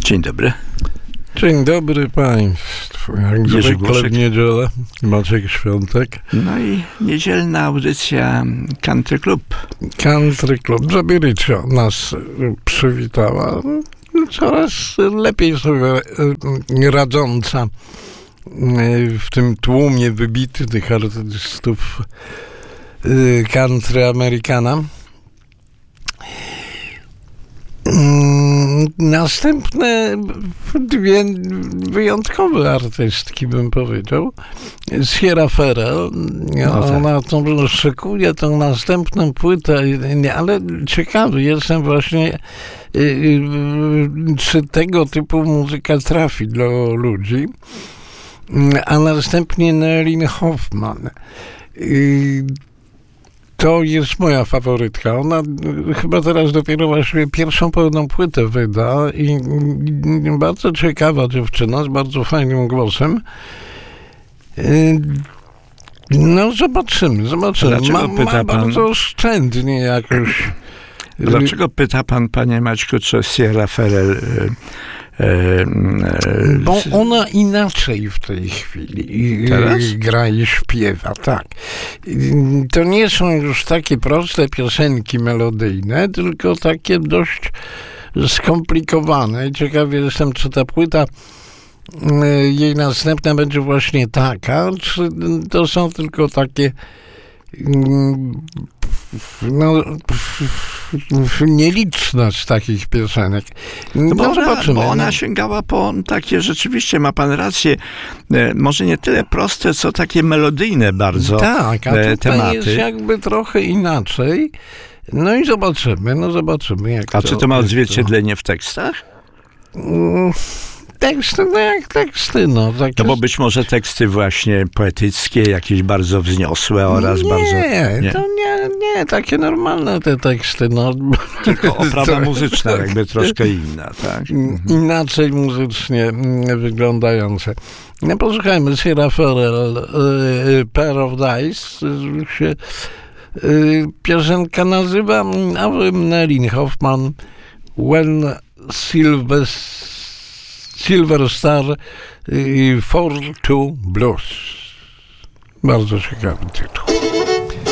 Dzień dobry. Dzień dobry Państwu. Jak zwykle w niedzielę, Maciek Świątek. No i niedzielna audycja Country Club. Country Club. Zabiricio nas przywitała. Coraz lepiej sobie radząca w tym tłumie wybitnych artystów country Amerykana. Następne dwie wyjątkowe artystki, bym powiedział. Sierra Ferrell. Ona to szykuje tą następną płytę, ale ciekawy jestem właśnie, czy tego typu muzyka trafi do ludzi. A następnie Nerlin Hoffman. To jest moja faworytka. Ona chyba teraz dopiero właśnie pierwszą pełną płytę wyda i bardzo ciekawa dziewczyna z bardzo fajnym głosem. No zobaczymy. Dlaczego pyta pan bardzo oszczędnie jakoś. Dlaczego pyta pan, panie Maćku, czy Sierra Ferrell... Bo ona inaczej w tej chwili gra i śpiewa, tak. To nie są już takie proste piosenki melodyjne, tylko takie dość skomplikowane. Ciekawy jestem, czy ta płyta jej następna będzie właśnie taka, czy to są tylko takie nieliczne z takich piosenek. Zobaczymy. Bo ona sięgała po takie, rzeczywiście ma pan rację, może nie tyle proste, co takie melodyjne bardzo tak, a tutaj tematy. Jest jakby trochę inaczej. No i zobaczymy jak A czy to ma odzwierciedlenie w tekstach? Teksty, no jak teksty, no. To bo być może teksty właśnie poetyckie, jakieś bardzo wzniosłe oraz Nie, to nie, takie normalne te teksty, no. Tylko oprawa muzyczna jakby troszkę inna, tak? Inaczej muzycznie wyglądające. No posłuchajmy, Sierra Ferrell, Pair of Dice, się piosenka nazywa, a Nerlin Hoffman, When Silver Star i 4-2 Blues. Bardzo ciekawy tytuł.